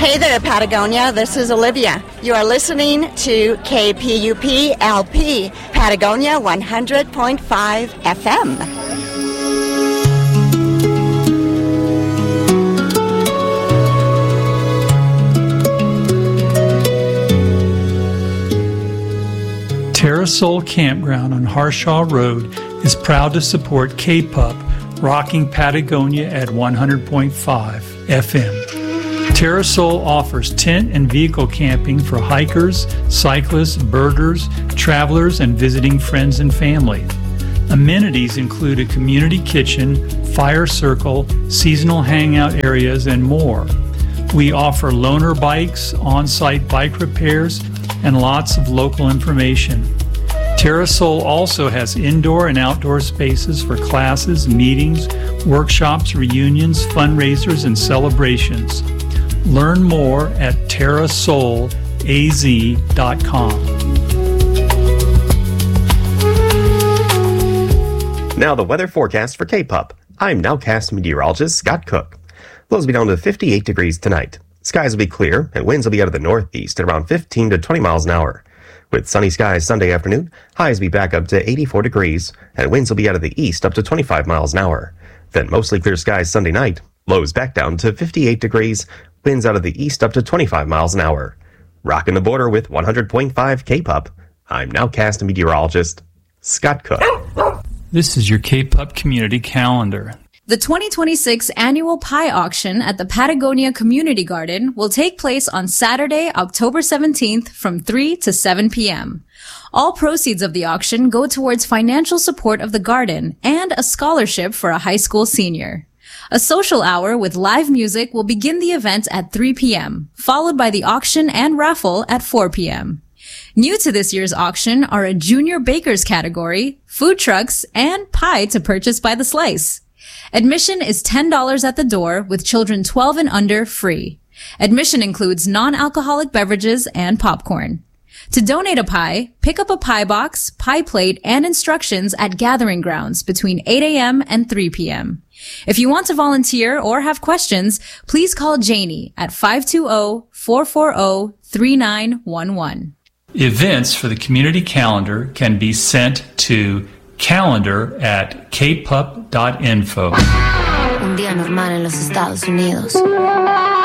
Hey there, Patagonia. This is Olivia. You are listening to KPUP LP, Patagonia 100.5 FM. Terrasol Campground on Harshaw Road is proud to support K-Pup, rocking Patagonia at 100.5 FM. Terrasol offers tent and vehicle camping for hikers, cyclists, birders, travelers, and visiting friends and family. Amenities include a community kitchen, fire circle, seasonal hangout areas, and more. We offer loaner bikes, on-site bike repairs, and lots of local information. Terrasol also has indoor and outdoor spaces for classes, meetings, workshops, reunions, fundraisers, and celebrations. Learn more at terrasolaz.com. Now the weather forecast for K-Pup. I'm nowcast meteorologist Scott Cook. Lows will be down to 58 degrees tonight. Skies will be clear, and winds will be out of the northeast at around 15 to 20 miles an hour. With sunny skies Sunday afternoon, highs will be back up to 84 degrees, and winds will be out of the east up to 25 miles an hour. Then mostly clear skies Sunday night, lows back down to 58 degrees, winds out of the east up to 25 miles an hour. Rocking the border with 100.5 K-Pup. I'm nowcast meteorologist Scott Cook. This is your K-Pup community calendar. The 2026 annual pie auction at the Patagonia Community Garden will take place on Saturday, October 17th from 3 to 7 p.m. All proceeds of the auction go towards financial support of the garden and a scholarship for a high school senior. A social hour with live music will begin the event at 3 p.m., followed by the auction and raffle at 4 p.m. New to this year's auction are a junior bakers category, food trucks, and pie to purchase by the slice. Admission is $10 at the door, with children 12 and under free. Admission includes non-alcoholic beverages and popcorn. To donate a pie, pick up a pie box, pie plate, and instructions at Gathering Grounds between 8 a.m. and 3 p.m. If you want to volunteer or have questions, please call Janie at 520-440-3911. Events for the community calendar can be sent to calendar@kpup.info. Un día normal en los Estados Unidos.